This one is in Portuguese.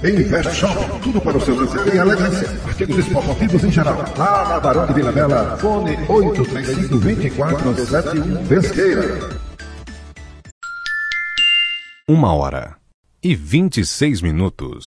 Invest Shop, tudo para o seu lazer e elegância. Artigos esportivos em geral. Lá na Barão de Vila Bela, fone 835-2471 Pesqueira. 1h26.